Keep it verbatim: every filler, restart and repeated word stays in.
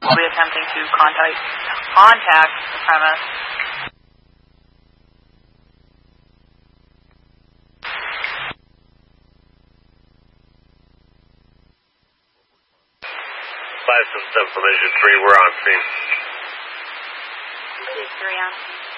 will be attempting to contact, contact the premise. License information three, we're on scene. three on scene.